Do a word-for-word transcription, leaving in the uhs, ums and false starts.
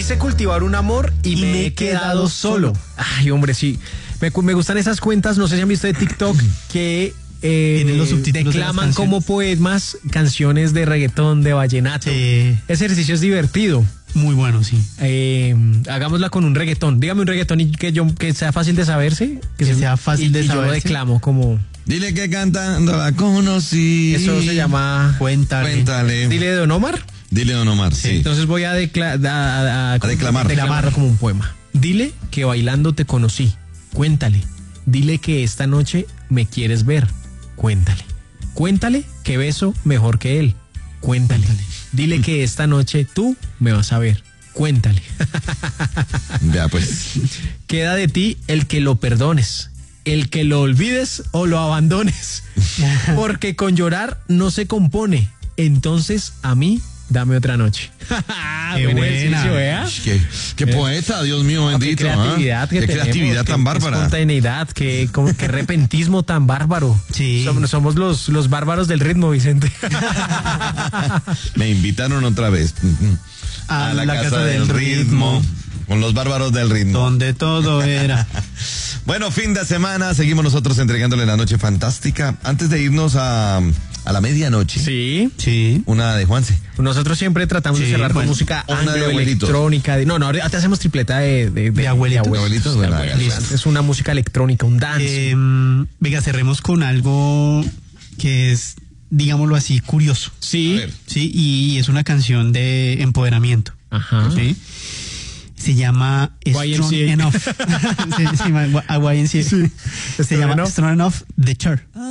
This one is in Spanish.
Quise cultivar un amor y, y me, me he quedado solo. solo. Ay, hombre, sí. Me, me gustan esas cuentas, no sé si han visto de TikTok, que eh, los subtítulos declaman de como poemas canciones de reggaetón, de vallenato. Sí. Ese ejercicio es divertido. Muy bueno, sí. Eh, hagámosla con un reggaetón. Dígame un reggaetón y que yo que sea fácil de saberse. Que, que se, sea fácil y, de y saberse. Yo declamo como... Dile que cantando la conocí. Eso se llama... Cuéntale. Cuéntale. Dile de Don Omar. Dile Don Omar, sí. sí. Entonces voy a, decla a, a, a, a declamar. declamarlo como un poema. Dile que bailando te conocí. Cuéntale. Dile que esta noche me quieres ver. Cuéntale. Cuéntale que beso mejor que él. Cuéntale. Cuéntale. Dile que esta noche tú me vas a ver. Cuéntale. Ya pues. Queda de ti el que lo perdones, el que lo olvides o lo abandones. Porque con llorar no se compone. Entonces a mí dame otra noche. Qué buena. ¿eh? Qué, qué eh. poeta, Dios mío, bendito. Qué creatividad, ¿eh? que qué tenemos, creatividad qué, tan bárbara. Qué espontaneidad, qué, qué repentismo tan bárbaro. Sí. Somos, somos los, los bárbaros del ritmo, Vicente. Me invitaron otra vez a, a la, la casa, casa del, del ritmo. ritmo. Con los bárbaros del ritmo. Donde todo era. Bueno, fin de semana, seguimos nosotros entregándole la noche fantástica. Antes de irnos a, a la medianoche. Sí. Sí. Una de Juanse. Nosotros siempre tratamos sí, de cerrar bueno, con música anglo-electrónica. No, no, ahora te hacemos tripleta de, de, de, de abuelitos. De abuelitos, de bueno, abuelitos. Es una música electrónica, un dance. Eh, venga, cerremos con algo que es, digámoslo así, curioso. Sí. Sí, y es una canción de empoderamiento. Ajá. Sí. Se llama Strong Enough. Se, se llama Y M C A. Sí. Se llama Strong Enough, The Church.